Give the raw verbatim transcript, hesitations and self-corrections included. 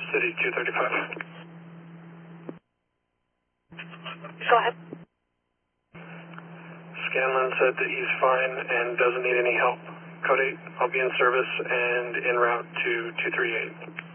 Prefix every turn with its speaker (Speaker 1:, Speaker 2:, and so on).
Speaker 1: City two thirty-five.
Speaker 2: Go ahead.
Speaker 1: Scanlon said that he's fine and doesn't need any help. Code eight, I'll be in service and en route to two three eight.